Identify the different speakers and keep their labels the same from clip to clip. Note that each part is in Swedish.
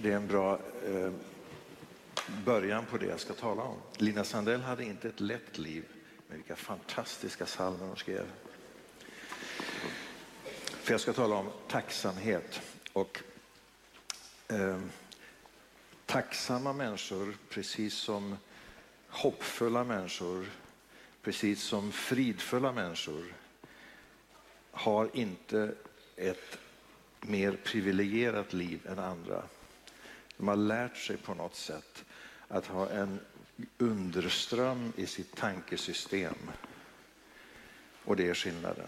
Speaker 1: det är en bra början på det jag ska tala om. Lina Sandell hade inte ett lätt liv, men vilka fantastiska psalmer hon skrev. För jag ska tala om tacksamhet. Och tacksamma människor, precis som hoppfulla människor, precis som fridfulla människor, har inte ett mer privilegierat liv än andra. De har lärt sig på något sätt att ha en underström i sitt tankesystem. Och det är skillnaden.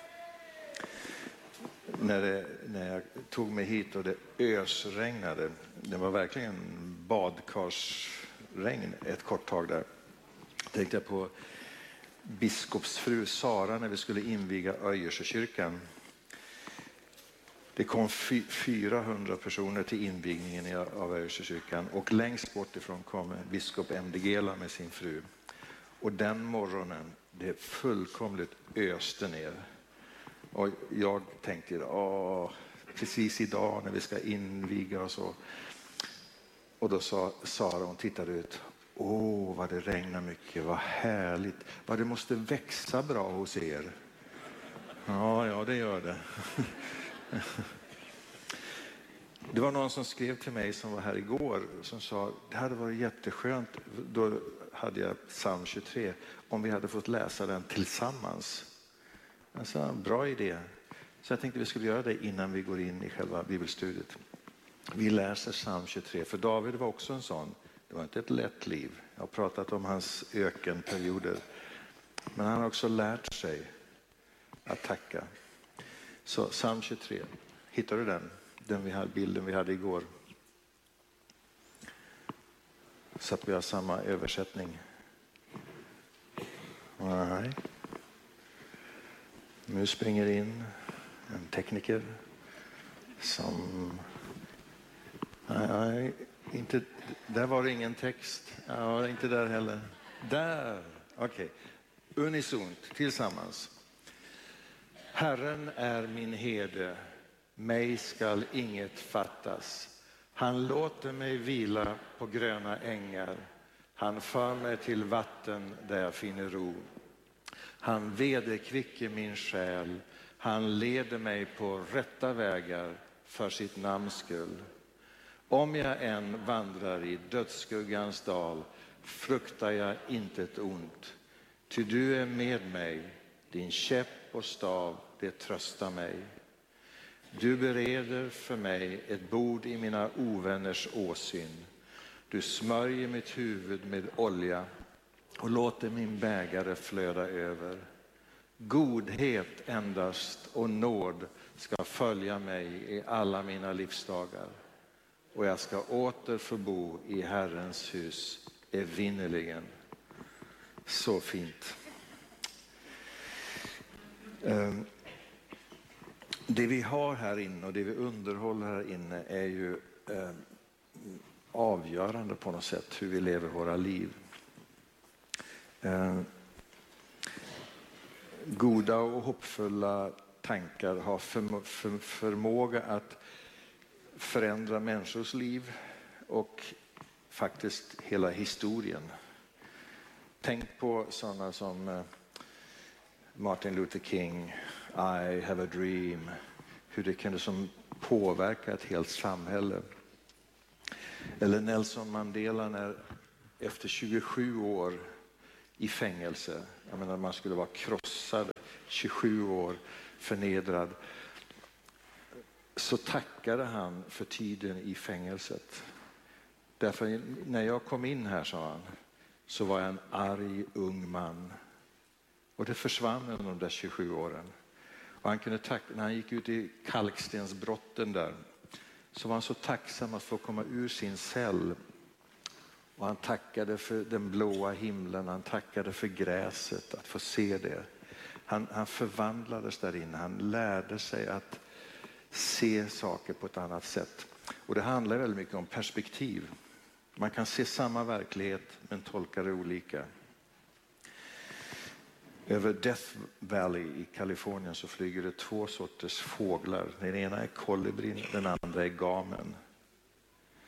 Speaker 1: När jag tog mig hit och det ösregnade, det var verkligen badkarsregn ett kort tag där, tänkte jag på biskopsfru Sara när vi skulle inviga Öjersjökyrkan. Det kom 400 personer till invigningen av Öjersjökyrkan och längst bort ifrån kom biskop MDGela med sin fru. Och den morgonen, det fullkomligt öste ner. Och jag tänkte, precis idag när vi ska inviga och så. Och då sa Sara, hon tittade ut, vad det regnar mycket, vad härligt. Vad det måste växa bra hos er. Ja, det gör det. Det var någon som skrev till mig som var här igår som sa, det hade varit jätteskönt, då hade jag psalm 23, om vi hade fått läsa den tillsammans. Alltså, bra idé. Så jag tänkte vi skulle göra det innan vi går in i själva bibelstudiet. Vi läser psalm 23, för David var också en sån. Det var inte ett lätt liv. Jag har pratat om hans ökenperioder. Men han har också lärt sig att tacka. Så psalm 23, hittar du den? Bilden vi hade igår. Så att vi har samma översättning. Nej. Nu springer in en tekniker som... Nej, inte... Där var det ingen text. Ja, inte där heller. Där, okej. Unisont, tillsammans. Herren är min herde, mig skall inget fattas. Han låter mig vila på gröna ängar. Han för mig till vatten där jag finner ro. Han vederkvicker min själ. Han leder mig på rätta vägar för sitt namns skull. Om jag än vandrar i dödsskuggans dal fruktar jag inte ett ont. Ty du är med mig, din käpp och stav, det tröstar mig. Du bereder för mig ett bord i mina ovänners åsyn. Du smörjer mitt huvud med olja och låter min bägare flöda över. Godhet endast och nåd ska följa mig i alla mina livsdagar. Och jag ska åter få bo i Herrens hus evinnerligen. Så fint. Det vi har här inne och det vi underhåller här inne är ju avgörande på något sätt hur vi lever våra liv. Goda och hoppfulla tankar har förmåga att förändra människors liv och faktiskt hela historien. Tänk på sådana som Martin Luther King, I have a dream, hur det kunde som påverka ett helt samhälle. Eller Nelson Mandela när efter 27 år i fängelse, jag menar man skulle vara krossad, 27 år förnedrad, så tackade han för tiden i fängelset. Därför när jag kom in här, sa han, så var jag en arg ung man. Och det försvann under de där 27 åren. Och han kunde när han gick ut i kalkstensbrotten där, så var han så tacksam att få komma ur sin cell. Och han tackade för den blåa himlen, han tackade för gräset, att få se det. Han förvandlades där inne, han lärde sig att se saker på ett annat sätt. Och det handlar väldigt mycket om perspektiv. Man kan se samma verklighet men tolka det olika. Över Death Valley i Kalifornien så flyger det 2 sorters fåglar. Den ena är kolibrin, den andra är gamen.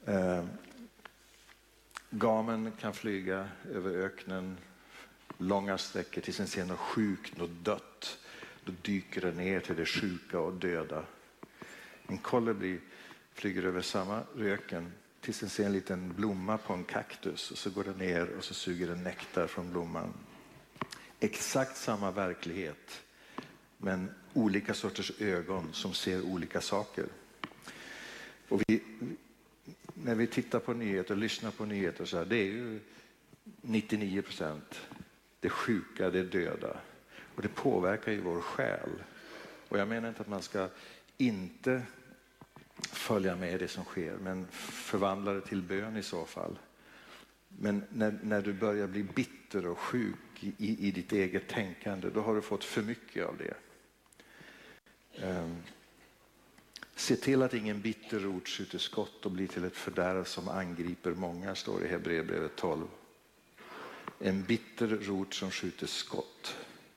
Speaker 1: Gamen kan flyga över öknen långa sträckor tills den ser något sjukt, något dött. Då dyker den ner till det sjuka och döda. En kolibri flyger över samma öken tills den ser en liten blomma på en kaktus. Och så går den ner och så suger den nektar från blomman. Exakt samma verklighet, men olika sorters ögon som ser olika saker. Och när vi tittar på nyheter och lyssnar på nyheter så här, det är ju 99% det sjuka, det döda. Och det påverkar ju vår själ. Och jag menar inte att man ska inte följa med det som sker, men förvandla det till bön i så fall. Men när du börjar bli bitter och sjuk i ditt eget tänkande, då har du fått för mycket av det. Se till att ingen bitter rot skjuter skott och blir till ett fördärv som angriper många, står det i Hebreerbrevet 12. En bitter rot som skjuter skott.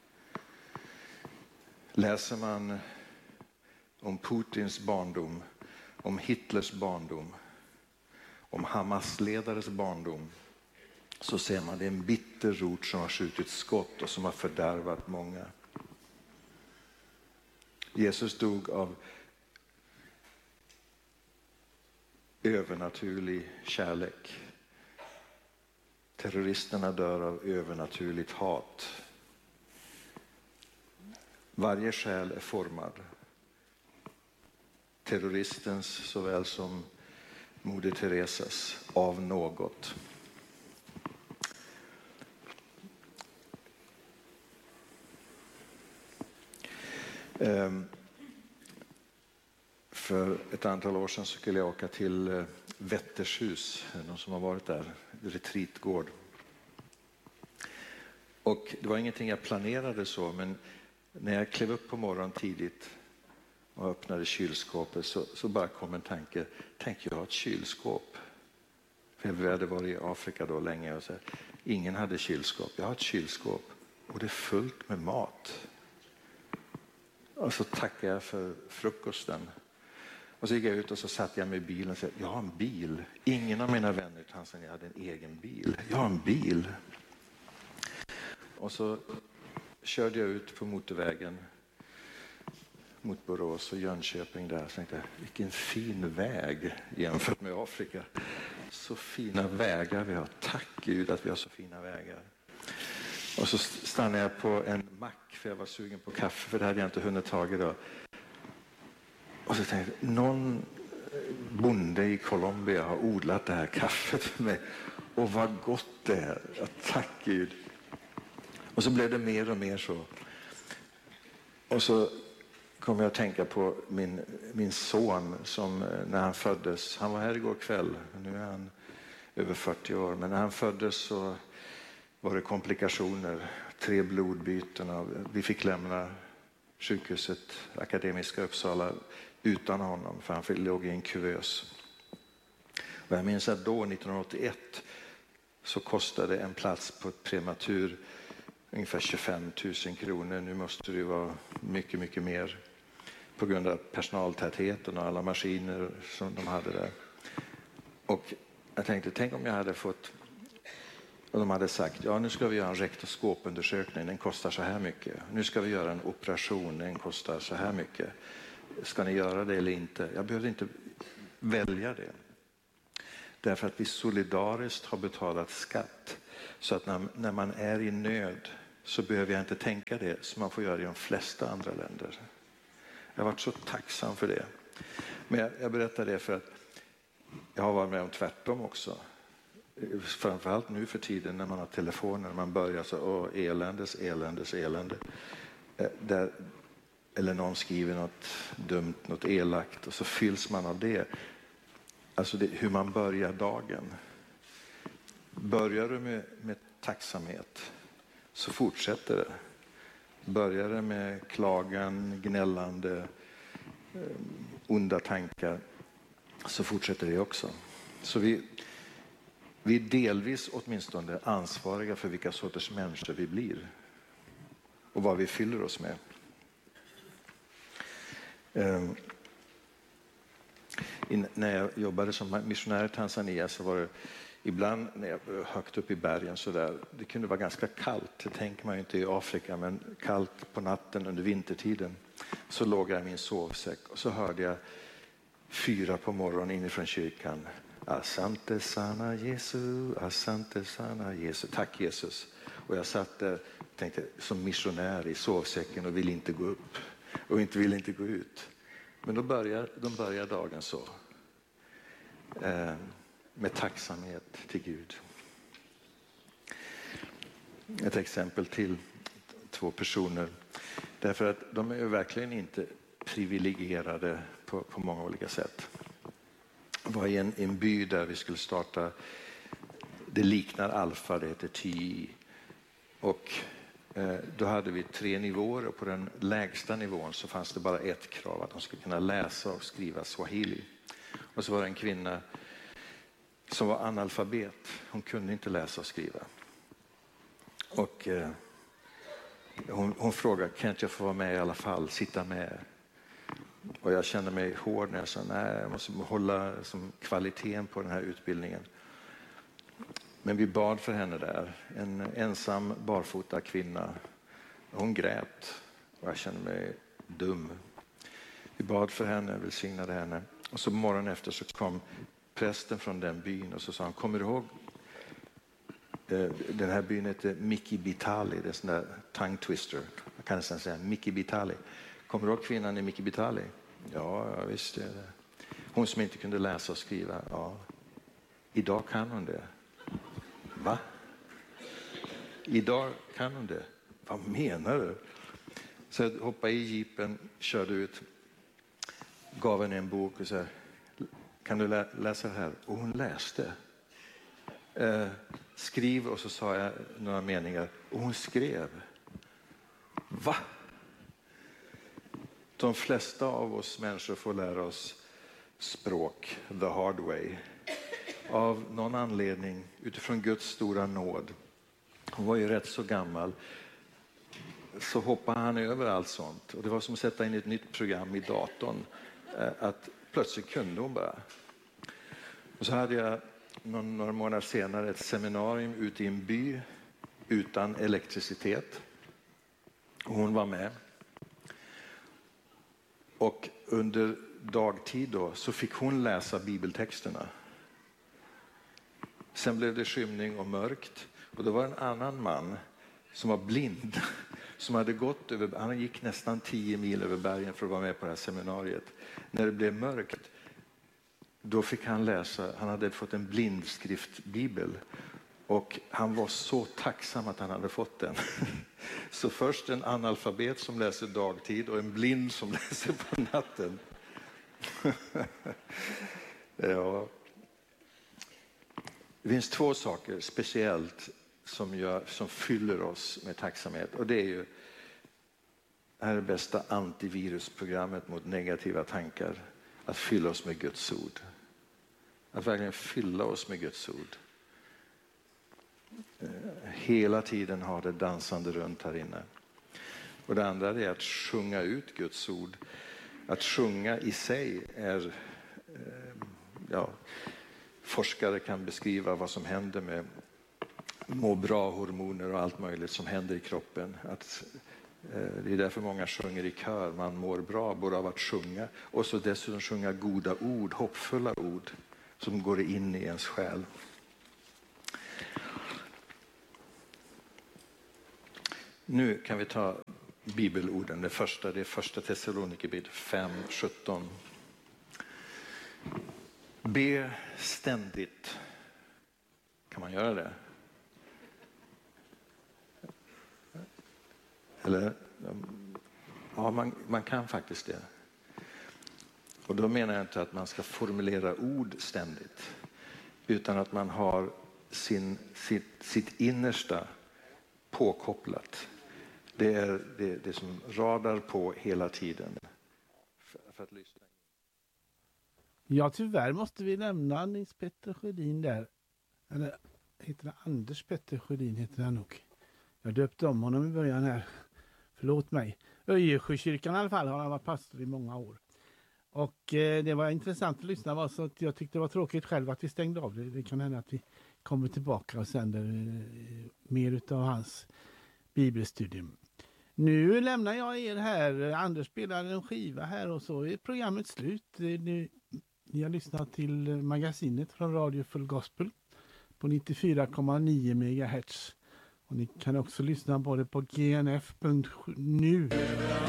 Speaker 1: Läser man om Putins barndom, om Hitlers barndom, om Hamas-ledares barndom, så ser man det är en bitter rot som har skjutit skott och som har fördärvat många. Jesus dog av övernaturlig kärlek. Terroristerna dör av övernaturligt hat. Varje själ är formad. Terroristens såväl som Moder Teresas av något. För ett antal år sedan skulle jag åka till Vättershus, någon som har varit där, retreatgård. Och det var ingenting jag planerade så, men när jag klev upp på morgonen tidigt och öppnade kylskåpet så bara kom en tanke, tänk jag har ett kylskåp. För vi hade varit i Afrika då länge och så här, ingen hade kylskåp, jag har ett kylskåp och det är fullt med mat. Och så tackade jag för frukosten. Och så gick jag ut och så satt jag med i bilen och sa, jag har en bil. Ingen av mina vänner i Tanzania hade en egen bil. Jag har en bil. Och så körde jag ut på motorvägen mot Borås och Jönköping där. Så tänkte jag, vilken fin väg jämfört med Afrika. Så fina vägar vi har. Tack Gud att vi har så fina vägar. Och så stannade jag på en mack för jag var sugen på kaffe, för det hade jag inte hunnit tag i då. Och så tänkte jag, någon bonde i Colombia har odlat det här kaffet för mig. Och vad gott det är. Ja, tack Gud. Och så blev det mer och mer så. Och så kom jag att tänka på min son som när han föddes. Han var här igår kväll. Nu är han över 40 år. Men när han föddes så var det komplikationer. 3 blodbyten. Och vi fick lämna sjukhuset Akademiska Uppsala utan honom. För han låg i en kuvös. Och jag minns att då 1981 så kostade en plats på ett prematur ungefär 25 000 kronor. Nu måste det vara mycket, mycket mer på grund av personaltätheten och alla maskiner som de hade där. Och jag tänkte, tänk om jag hade fått, och de hade sagt, ja nu ska vi göra en rektoskopundersökning, den kostar så här mycket. Nu ska vi göra en operation, den kostar så här mycket. Ska ni göra det eller inte? Jag behövde inte välja det. Därför att vi solidariskt har betalat skatt. Så att när man är i nöd så behöver jag inte tänka det som man får göra i de flesta andra länder. Jag har varit så tacksam för det. Men jag berättar det för att jag har varit med om tvärtom också. Framförallt nu för tiden när man har telefoner. Man börjar så, elände. Eller någon skriver något dumt, något elakt och så fylls man av det. Alltså hur man börjar dagen. Börjar du med tacksamhet så fortsätter det. Börjar det med klagan, gnällande, onda tankar så fortsätter det också. Så vi är delvis åtminstone ansvariga för vilka sorters människor vi blir. Och vad vi fyller oss med. När jag jobbade som missionär i Tanzania så var det ibland när jag var högt upp i bergen så där, det kunde vara ganska kallt, det tänker man ju inte i Afrika, men kallt på natten under vintertiden. Så låg jag i min sovsäck och så hörde jag 4 på morgonen inifrån kyrkan. Asante sana Jesu, asante sana Jesu. Tack Jesus. Och jag satt där och tänkte som missionär i sovsäcken och ville inte gå upp och ville inte gå ut. Men då börjar dagen så. Med tacksamhet till Gud. Ett exempel till 2 personer. Därför att de är verkligen inte privilegierade på många olika sätt. Jag var i en by där vi skulle starta, det liknar Alfa, det heter TI. Och då hade vi 3 nivåer och på den lägsta nivån så fanns det bara ett krav, att de skulle kunna läsa och skriva swahili. Och så var det en kvinna som var analfabet. Hon kunde inte läsa och skriva. Och hon frågade, kan inte jag få vara med i alla fall, sitta med? Och jag kände mig hård när jag sa, nej, jag måste hålla kvaliteten på den här utbildningen. Men vi bad för henne där, en ensam barfota kvinna. Hon grät och jag kände mig dum. Vi bad för henne, välsignade henne. Och så morgonen efter så kom prästen från den byn och så sa han, kommer du ihåg? Den här byn heter Miki Bitali, det är en sån där tongue twister. Jag kan nästan säga Miki Bitali. Kommer du ihåg kvinnan i Miki Bitali? Ja, visst är det. Hon som inte kunde läsa och skriva, ja. Idag kan hon det. Va? Idag kan hon det. Vad menar du? Så jag hoppade i jeepen, körde ut, gav henne en bok och sa, kan du läsa det här? Och hon läste. Skriv, och så sa jag några meningar och hon skrev. Va? De flesta av oss människor får lära oss språk the hard way. Av någon anledning, utifrån Guds stora nåd. Hon var ju rätt så gammal. Så hoppade han över allt sånt. Och det var som att sätta in ett nytt program i datorn. Att plötsligt kunde hon bara. Och så hade jag några månader senare ett seminarium ute i en by utan elektricitet. Och hon var med. Och under dagtid då så fick hon läsa bibeltexterna. Sen blev det skymning och mörkt. Och det var en annan man som var blind. Som hade gått över, han gick nästan 10 mil över bergen för att vara med på det här seminariet. När det blev mörkt, då fick han läsa, han hade fått en blindskriftbibel. Och han var så tacksam att han hade fått den. Så först en analfabet som läser dagtid och en blind som läser på natten. Ja. Det finns 2 saker speciellt som fyller oss med tacksamhet. Och det är ju det här är det bästa antivirusprogrammet mot negativa tankar. Att fylla oss med Guds ord. Att verkligen fylla oss med Guds ord. Hela tiden har det dansande runt här inne. Och det andra är att sjunga ut Guds ord. Att sjunga i sig är, forskare kan beskriva vad som händer med må bra hormoner och allt möjligt som händer i kroppen. Det är därför många sjunger i kör. Man mår bra bara av att sjunga. Och så dessutom sjunga goda ord, hoppfulla ord som går in i ens själ. Nu kan vi ta bibelorden. Det är första Thessalonikerbrevet 5:17. Be ständigt. Kan man göra det? Eller? Ja, man kan faktiskt det. Och då menar jag inte att man ska formulera ord ständigt. Utan att man har sitt innersta påkopplat. Det är det som radar på hela tiden. För att lyssna.
Speaker 2: Ja, tyvärr måste vi lämna Nils Petter Sjödin där. Eller heter det Anders Petter Sjödin heter han nog. Jag döpte om honom i början här. Förlåt mig. Öjersjökyrkan i alla fall har han varit pastor i många år. Och det var intressant att lyssna på, så att jag tyckte det var tråkigt själv att vi stängde av det. Det kan hända att vi kommer tillbaka och sänder mer utav hans bibelstudium. Nu lämnar jag er här. Anders spelar en skiva här och så är programmet slut. Ni har lyssnat till magasinet från Radio Full Gospel på 94,9 MHz. Och ni kan också lyssna både på gnf.nu